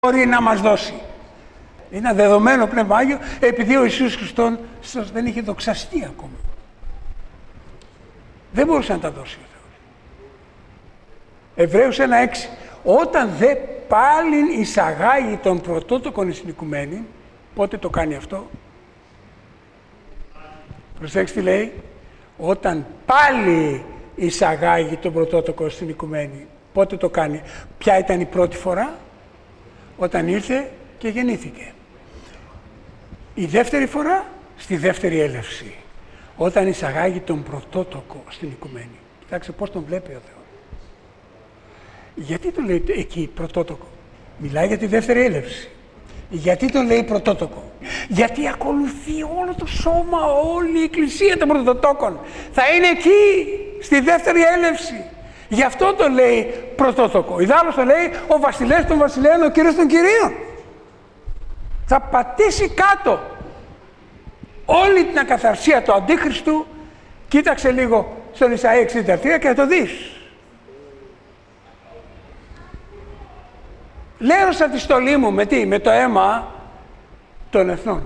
μπορεί να μας δώσει. Είναι ένα δεδομένο Πνεύμα Άγιο, επειδή ο Ιησούς Χριστός δεν είχε δοξαστεί ακόμα. Δεν μπορούσε να τα δώσει ο Θεός. Εβραίους 1:6. Όταν δε πάλιν εισαγάγει τον πρωτότοκον εις την οικουμένη, πότε το κάνει αυτό? Προσέξτε τι λέει. Όταν πάλι εισαγάγει τον πρωτότοκο στην οικουμένη, πότε το κάνει? Ποια ήταν η πρώτη φορά? Όταν ήρθε και γεννήθηκε. Η δεύτερη φορά, στη δεύτερη έλευση. Όταν εισαγάγει τον πρωτότοκο στην οικουμένη. Κοιτάξτε πώς τον βλέπει ο Θεός. Γιατί το λέει εκεί πρωτότοκο? Μιλάει για τη δεύτερη έλευση. Γιατί το λέει πρωτότοκο? Γιατί ακολουθεί όλο το σώμα, όλη η εκκλησία των πρωτοτόκων. Θα είναι εκεί, στη δεύτερη έλευση. Γι' αυτό το λέει πρωτότοκο. Ιδάλλως το λέει ο βασιλέας των βασιλέων, ο κύριος των κυρίων. Θα πατήσει κάτω όλη την ακαθαρσία του Αντίχριστου. Κοίταξε λίγο στον Ισαΐα 63 και θα το δεις. Λέρωσα τη στολή μου με τι? Με το αίμα των εθνών.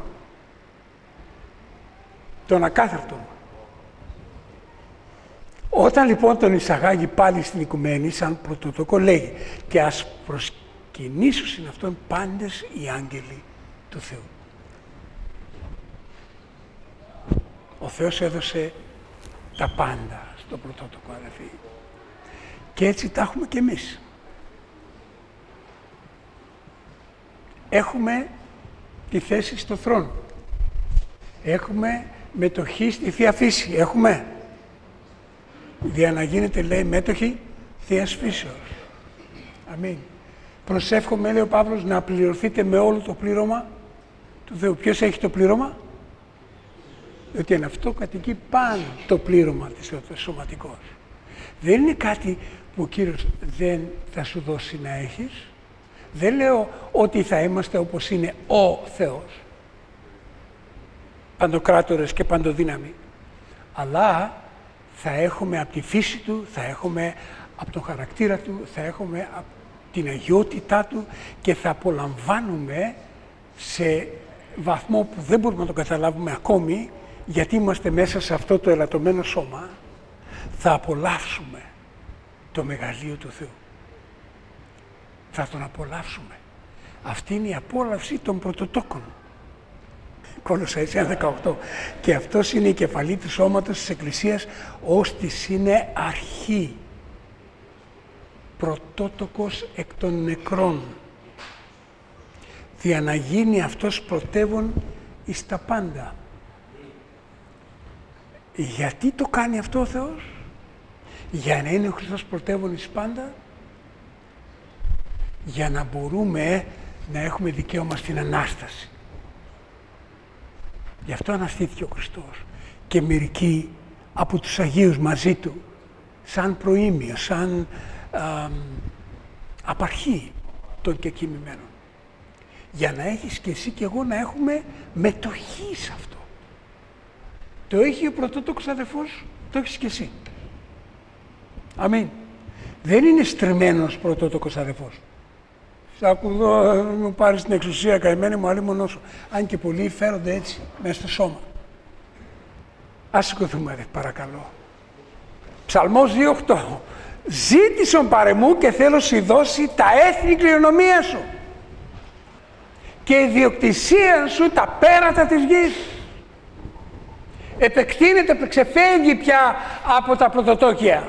Των ακάθαρτων. Όταν λοιπόν τον εισαγάγει πάλι στην οικουμένη σαν πρωτότοκο, λέγει και ας προσκυνήσουν σε αυτόν πάντες οι άγγελοι του Θεού. Ο Θεός έδωσε τα πάντα στο πρωτότοκο, αδελφοί. Και έτσι τα έχουμε κι εμείς. Έχουμε τη θέση στο θρόνο. Έχουμε μετοχή στη Θεία Φύση. Έχουμε. Για να γίνετε, λέει, μέτοχοι Θείας Φύσεως. Αμήν. Προσεύχομαι, λέει ο Παύλος, να πληρωθείτε με όλο το πλήρωμα του Θεού. Ποιος έχει το πλήρωμα? Διότι είναι αυτό κατοικεί πάνω το πλήρωμα της σωματικός. Δεν είναι κάτι που ο Κύριος δεν θα σου δώσει να έχεις. Δεν λέω ότι θα είμαστε όπως είναι ο Θεός. Παντοκράτορες και παντοδύναμοι. Αλλά θα έχουμε από τη φύση Του, θα έχουμε από τον χαρακτήρα Του, θα έχουμε από την αγιότητά Του και θα απολαμβάνουμε σε βαθμό που δεν μπορούμε να το καταλάβουμε ακόμη, γιατί είμαστε μέσα σε αυτό το ελαττωμένο σώμα, θα απολαύσουμε το μεγαλείο του Θεού. Θα τον απολαύσουμε. Αυτή είναι η απόλαυση των πρωτοτόκων. Κολοσσαείς 1:18. Και αυτός είναι η κεφαλή του σώματος της Εκκλησίας, ώστις είναι αρχή. Πρωτότοκος εκ των νεκρών. Δια να γίνει αυτός πρωτεύων εις τα πάντα. Γιατί το κάνει αυτό ο Θεός? Για να είναι ο Χριστός πρωτεύων εις πάντα. Για να μπορούμε να έχουμε δικαίωμα στην Ανάσταση. Γι' αυτό αναστήθηκε ο Χριστός. Και μερικοί από τους Αγίους μαζί Του, σαν προήμιο, σαν απαρχή των κεκοιμημένων. Για να έχεις και εσύ και εγώ να έχουμε μετοχή σε αυτό. Το έχει ο πρωτότοκος αδελφός, το έχεις και εσύ. Αμήν. Δεν είναι στριμμένος πρωτότοκος αδελφός. Σ' ακουδώ, μου πάρεις την εξουσία, καημένη μου, άλλη μονό σου. Αν και πολλοί φέρονται έτσι, μέσα στο σώμα. Ας σηκωθούμε, ρε, παρακαλώ. Ψαλμός 2:8. Ζήτησον παρεμού και θέλω σου δώσει τα έθνη κληρονομία σου και η ιδιοκτησία σου τα πέρατα της γης. Επεκτείνεται, ξεφεύγει πια από τα πρωτοτόκια.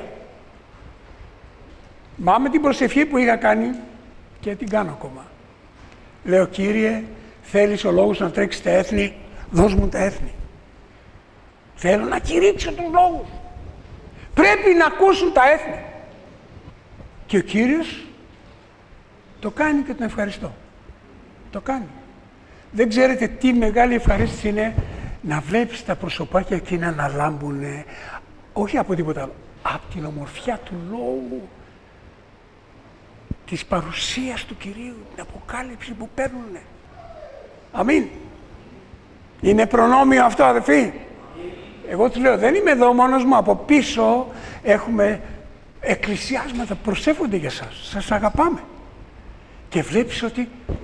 Μα με την προσευχή που είχα κάνει και την κάνω ακόμα. Λέω, Κύριε, θέλεις ο λόγος να τρέξει τα έθνη, δώσ' μου τα έθνη. Θέλω να κηρύξω τους λόγους. Πρέπει να ακούσουν τα έθνη. Και ο Κύριος το κάνει και τον ευχαριστώ. Το κάνει. Δεν ξέρετε τι μεγάλη ευχαρίστηση είναι να βλέπεις τα προσωπάκια εκείνα να λάμπουνε, όχι από τίποτα άλλο, από την ομορφιά του λόγου, της παρουσίας του Κυρίου, την αποκάλυψη που παίρνουνε. Αμήν. Είναι προνόμιο αυτό, αδελφοί. Εγώ τους λέω, δεν είμαι εδώ μόνος μου, από πίσω έχουμε εκκλησιάσματα που προσεύχονται για σας. Σας αγαπάμε. και βλέπεις ότι